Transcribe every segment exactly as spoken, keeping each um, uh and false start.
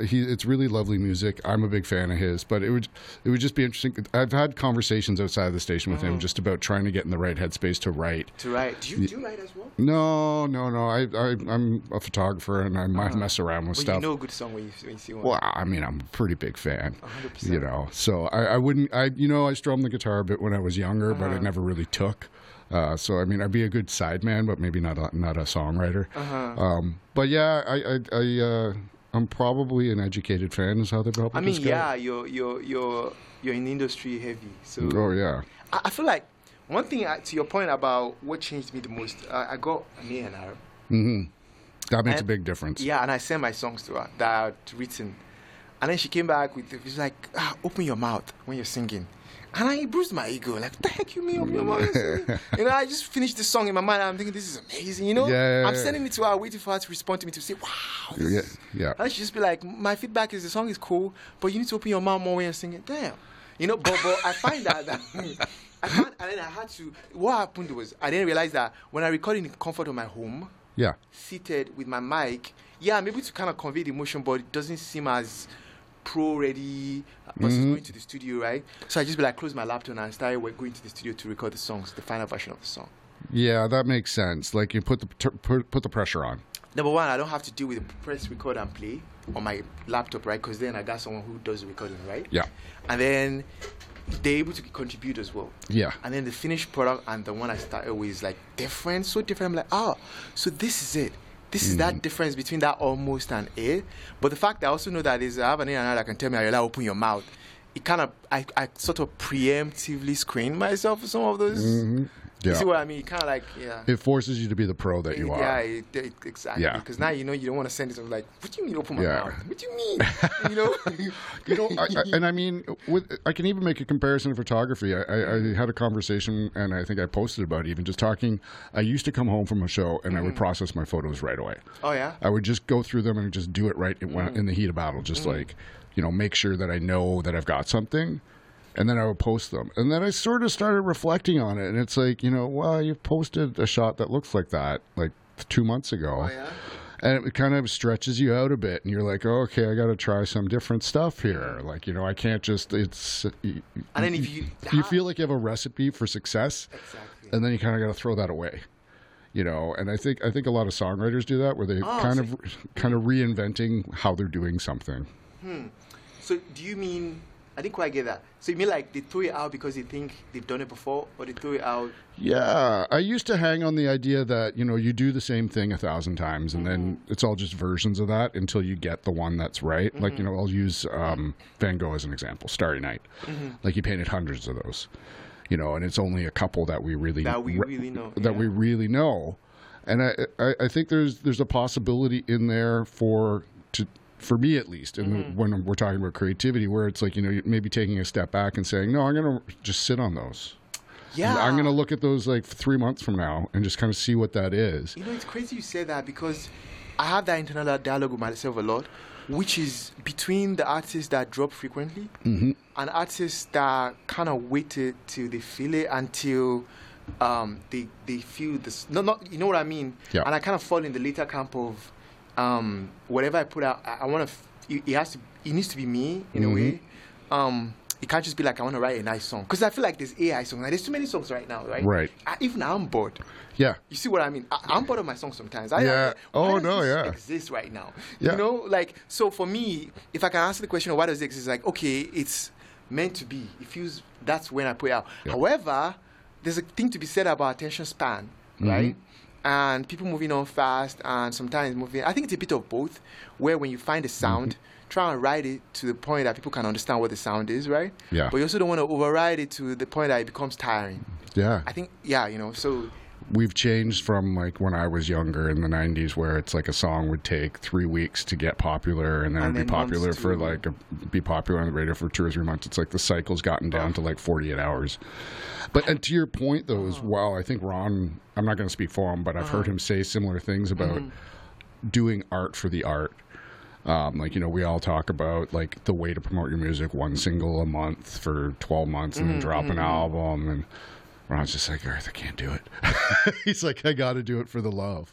he it's really lovely music. I'm a big fan of his, but it would it would just be interesting. I've had conversations outside of the station with mm. him just about trying to get in the right headspace to write. To write? Do you do you write as well? No, no, no. I, I I'm a photographer and I uh-huh. mess around with well, stuff. You know a good song when you, when you see one. Well, I mean, I'm a pretty big fan. one hundred percent. You know, so I, I wouldn't. I you know I strummed the guitar a bit when I was younger, uh-huh. but it never really took. Uh, so I mean, I'd be a good sideman, but maybe not a, not a songwriter. Uh-huh. Um, but yeah, I I, I uh, I'm probably an educated fan, is how they probably. I mean, describe yeah, it. you're you're you're you're in the industry heavy. So. Oh yeah. I, I feel like one thing uh, to your point about what changed me the most. Uh, I got an A and R. Mm-hmm. That makes and, a big difference. Yeah, and I sent my songs to her that are written, and then she came back with she's like, ah, "Open your mouth when you're singing." And I bruised my ego, like, what the heck you mean open your mouth? You know, I just finished the song in my mind. I'm thinking, this is amazing, you know? Yeah, yeah, I'm yeah. sending it to her, waiting for her to respond to me to say, wow. Yeah, yeah. And she just be like, my feedback is the song is cool, but you need to open your mouth more when you're singing. Damn. You know, but, but I find that, that I can't, and then I had to, what happened was, I didn't realize that when I record in the comfort of my home, yeah, seated with my mic, yeah, I'm able to kind of convey the emotion, but it doesn't seem as pro ready versus mm-hmm. going to the studio, right? So I just be like, close my laptop and I started going to the studio to record the songs, the final version of the song. Yeah, that makes sense. Like you put the t- put, put the pressure on. Number one, I don't have to deal with the press, record, and play on my laptop, right? Because then I got someone who does the recording, right? Yeah. And then they're able to contribute as well. Yeah. And then the finished product and the one I started with is like different, so different. I'm like, oh, so this is it. This is mm. that difference between that almost and it. But the fact that I also know that is I have an A and R that can tell me, Ariola, open your mouth. It kind of, I, I sort of preemptively screen myself for some of those. Mm-hmm. Yeah. You see what I mean? It kind of like, yeah. It forces you to be the pro that you yeah, are. Yeah, it, it, exactly. Yeah. Because now you know you don't want to send it. So like, what do you mean open my yeah. mouth? What do you mean? you know? you know, I, I, and I mean, with, I can even make a comparison to photography. I, I, I had a conversation, and I think I posted about it, even just talking. I used to come home from a show, and mm-hmm. I would process my photos right away. Oh, yeah? I would just go through them and just do it right in, mm-hmm. in the heat of battle. Just mm-hmm. like, you know, make sure that I know that I've got something. And then I would post them. And then I sort of started reflecting on it. And it's like, you know, well, you've posted a shot that looks like that, like two months ago. Oh, yeah? And it kind of stretches you out a bit. And you're like, oh, okay, I got to try some different stuff here. Like, you know, I can't just, it's, you, and then if you, you feel like you have a recipe for success. Exactly. And then you kind of got to throw that away. You know, and I think I think a lot of songwriters do that, where they oh, kind so of kind of reinventing how they're doing something. Hmm. So do you mean, I didn't quite get that. So you mean like they throw it out because they think they've done it before, or they throw it out? Yeah, I used to hang on the idea that, you know, you do the same thing a thousand times, and mm-hmm. then it's all just versions of that until you get the one that's right. Mm-hmm. Like, you know, I'll use um, Van Gogh as an example, Starry Night. Mm-hmm. Like, he painted hundreds of those, you know, and it's only a couple that we really that we really know. That yeah. we really know. And I, I, I think there's there's a possibility in there for to. For me, at least, and mm-hmm. when we're talking about creativity, where it's like, you know, maybe taking a step back and saying, no, I'm going to just sit on those. Yeah. I'm going to look at those like three months from now and just kind of see what that is. You know, it's crazy you say that, because I have that internal dialogue with myself a lot, which is between the artists that drop frequently mm-hmm. and artists that kind of waited till they feel it until um, they they feel this. No, not, you know what I mean? Yeah. And I kind of fall in the later camp of um, whatever I put out, I, I want to. F- it, it has to. It needs to be me in mm-hmm. a way. Um, it can't just be like I want to write a nice song, because I feel like there's A I songs. Like, there's too many songs right now, right? Right. I, even I'm bored. Yeah. You see what I mean? I, I'm bored of my songs sometimes. I, yeah. I, oh why does no. this Yeah. Exist right now. Yeah. You know, like, so for me, if I can answer the question of why does it exist, like, okay, it's meant to be. It feels that's when I put it out. Yeah. However, there's a thing to be said about attention span, mm-hmm. right? And people moving on fast, and sometimes moving. I think it's a bit of both. Where when you find a sound, mm-hmm. try and write it to the point that people can understand what the sound is, right? Yeah. But you also don't want to override it to the point that it becomes tiring. Yeah. I think, yeah, you know, so. We've changed from like when I was younger in the nineties, where it's like a song would take three weeks to get popular, and then And it'd be then popular months for to- like a, be popular on the radio for two or three months. It's like the cycle's gotten down to like forty-eight hours. But and to your point though, as well, I think Ron, I'm not going to speak for him, but I've heard him say similar things about doing art for the art. Um, like, you know, we all talk about like the way to promote your music, one single a month for twelve months and then drop an album. And Ron's just like, Garth, I can't do it. He's like, I got to do it for the love.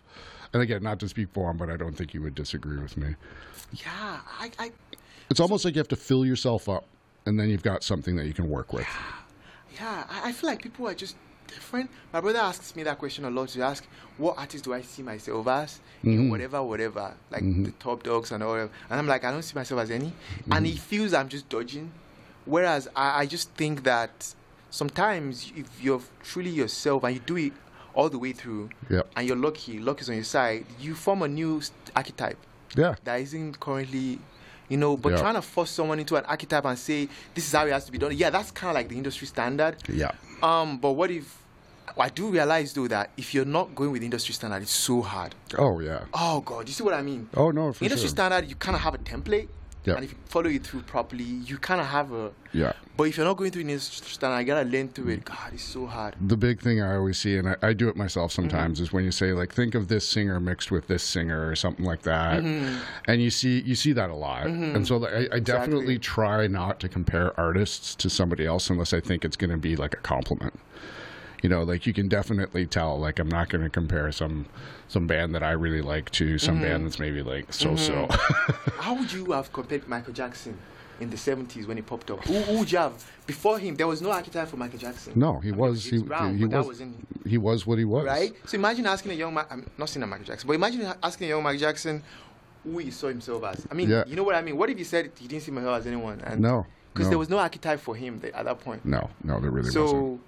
And again, not to speak for him, but I don't think you would disagree with me. Yeah, I, I It's almost like you have to fill yourself up, and then you've got something that you can work with. yeah, I, I feel like people are just different. My brother asks me that question a lot. To ask, what artist do I see myself as? You Mm-hmm. know, whatever, whatever, like the top dogs and all. And I'm like, I don't see myself as any. Mm-hmm. And he feels I'm just dodging. Whereas I, I just think that sometimes if you're truly yourself and you do it all the way through, Yep. and you're lucky, luck is on your side, you form a new st- archetype Yeah. that isn't currently, you know, but Yeah. trying to force someone into an archetype and say this is how it has to be done, yeah, that's kind of like the industry standard. Yeah. Um, but what if I do realize though that if you're not going with industry standard, it's so hard. Oh, yeah. Oh God, you see what I mean? Oh, no, for Industry sure. standard, you kind of have a template, Yeah. and if you follow it through properly, you kind of have a. Yeah. But if you're not going through industry standard, you gotta learn through it. God, it's so hard. The big thing I always see, and I, I do it myself sometimes, Mm-hmm. is when you say like, think of this singer mixed with this singer or something like that, Mm-hmm. and you see you see that a lot. And so like, I, I definitely try not to compare artists to somebody else unless I think it's going to be like a compliment. You know, like you can definitely tell. Like I'm not going to compare some some band that I really like to some Mm-hmm. band that's maybe like so so. How would you have compared Michael Jackson in the seventies when he popped up? Who, who would you have? Before him, there was no archetype for Michael Jackson. No, he I mean, was he, James Brown, he but that was wasn't- he was what he was. Right? So imagine asking a young man, I'm not saying a Michael Jackson, but imagine asking a young Michael Jackson who he saw himself as. I mean, Yeah. you know what I mean? What if he said he didn't see himself as anyone? And No, Because no. there was no archetype for him th- at that point. No, no, there really so wasn't.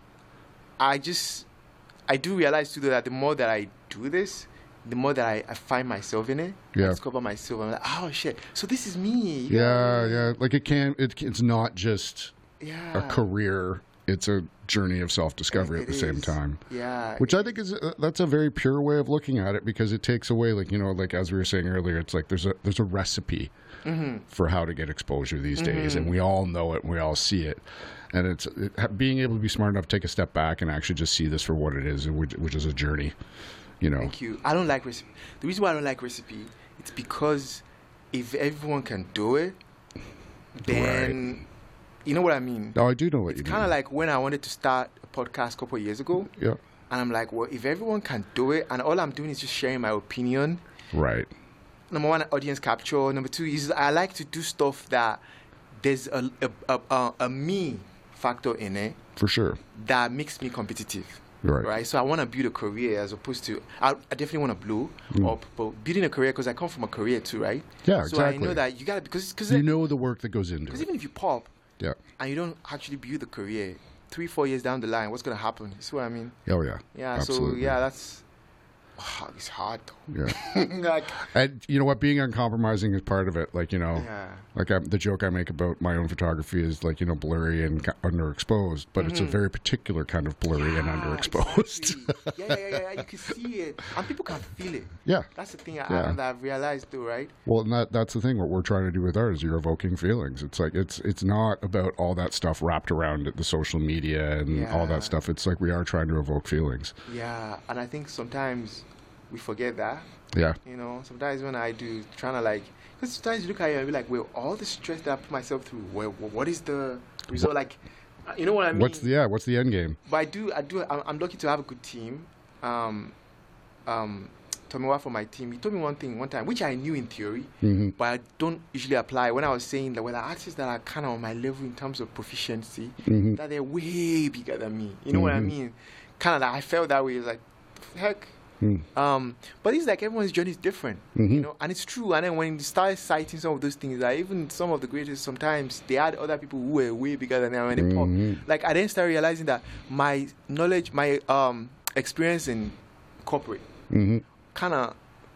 I just, I do realize too that the more that I do this, the more that I, I find myself in it, Yeah. I discover myself. I'm like, oh shit, so this is me. Yeah, yeah. Like it can. It, it's not just Yeah. a career. It's a journey of self-discovery It at the same is. time. Yeah. Which I think is uh, that's a very pure way of looking at it because it takes away, like you know, like as we were saying earlier, it's like there's a there's a recipe Mm-hmm. for how to get exposure these days, and we all know it, and we all see it, and it's it, ha- being able to be smart enough to take a step back and actually just see this for what it is, which, which is a journey. You know. Thank you. I don't like recipe. The reason why I don't like recipe, it's because if everyone can do it, then you know what I mean. No, I do know what you It's mean. kind of like when I wanted to start a podcast a couple of years ago, Yeah. and I'm like, well, if everyone can do it, and all I'm doing is just sharing my opinion. Right. Number one, audience capture. Number two is I like to do stuff that there's a a, a, a, a me factor in it For sure. that makes me competitive. Right. Right. So I want to build a career as opposed to I, I definitely want to blow up, but building a career because I come from a career too, right? Mm. Yeah, So I exactly. know that you got to because because You know the work that goes into because it. even if you pop Yeah. and you don't actually build a career, three four years down the line, what's gonna happen? You see what I mean? Oh yeah. Yeah. Absolutely. So yeah, that's oh, it's hard though. Yeah. like, And you know what? Being uncompromising is part of it. Like you know, yeah. like I, the joke I make about my own photography is like you know blurry and ca- underexposed, but it's a very particular kind of blurry and Ah, underexposed. exactly. yeah, yeah, yeah, yeah. You can see it, and people can feel it. Yeah. That's the thing I, Yeah. I, that I've realized too, right? Well, and that that's the thing. What we're trying to do with art is you're evoking feelings. It's like it's it's not about all that stuff wrapped around it, the social media and all Yeah. that stuff. It's like we are trying to evoke feelings. Yeah, and I think sometimes we forget that. Yeah. You know, sometimes when I do, trying to like, because sometimes you look at it and be like, well, all the stress that I put myself through, well, what is the result? Like, uh, you know what I mean? What's the yeah? What's the end game? But I do, I do, I'm, I'm lucky to have a good team. Um, um, Tomiwa for my team, he told me one thing one time, which I knew in theory, Mhm. but I don't usually apply. When I was saying that, well, the artists that are kind of on my level in terms of proficiency, Mhm. that they're way bigger than me. You know what I Mhm. mean? Kind of like, I felt that way. It's like, heck. Mm. Um, but it's like everyone's journey is different, Mhm. you know, and it's true. And then when you start citing some of those things, like even some of the greatest, sometimes they had other people who were way bigger than them when they Mhm. pop. Like I then started realizing that my knowledge, my um experience in corporate, Mhm. kind of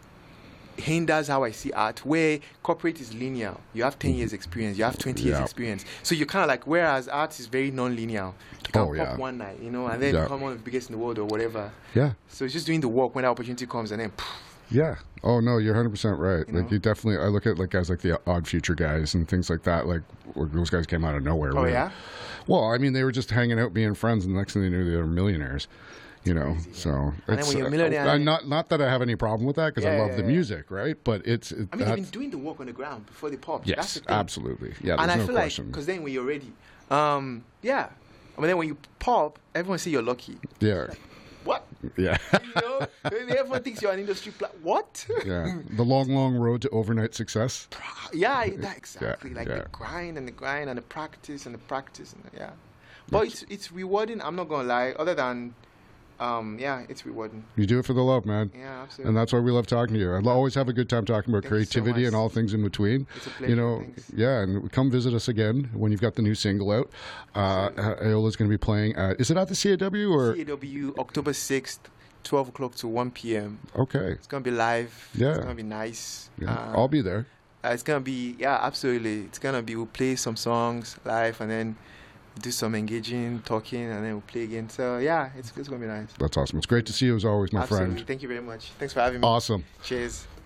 hinders how I see art. Where corporate is linear, you have ten years experience, you have twenty years Yeah. experience, so you're kind of like. Whereas art is very non-linear. You can Oh, pop yeah. one night, you know, and then Yeah. become one of the biggest in the world or whatever. Yeah. So it's just doing the work when the opportunity comes, and then. Yeah. Oh no, you're one hundred percent right. You like know? you definitely. I look at like guys like the Odd Future guys and things like that. Like where those guys came out of nowhere. Oh really. yeah. Well, I mean, they were just hanging out, being friends, and the next thing they knew, they were millionaires. You know, so then it's when you're a uh, millionaire- uh, not not that I have any problem with that because I Yeah, love yeah, the yeah. music, right? But it's it, I mean, they've been that's, doing the work on the ground before they pop. That's yes, the thing. absolutely, yeah. There's And I no feel question. like, because then when you're ready, um, yeah. I mean, then when you pop, everyone say you're lucky. yeah, What? Yeah. You know, everyone thinks you're an industry pla- what? Yeah. The long, long road to overnight success. Yeah, that, exactly. Yeah, like yeah. the grind and the grind and the practice and the practice. And the, yeah. But it's it's rewarding. I'm not going to lie. Other than, um, yeah, it's rewarding. You do it for the love, man. Yeah, absolutely. And that's why we love talking to you. I always have a good time talking about Thank you so creativity much. and all things in between. It's a pleasure. You know, Thanks. yeah, and come visit us again when you've got the new single out. Uh, Ayola's going to be playing at, is it at the C A W or? C A W, October sixth, twelve o'clock to one p.m. Okay. It's going to be live. Yeah. It's going to be nice. Yeah. Uh, I'll be there. Uh, it's gonna be yeah, absolutely. It's gonna be we'll play some songs live and then do some engaging, talking, and then we'll play again. So yeah, it's it's gonna be nice. That's awesome. It's great to see you as always, my Absolutely. friend. Thank you very much. Thanks for having me. Awesome. Cheers.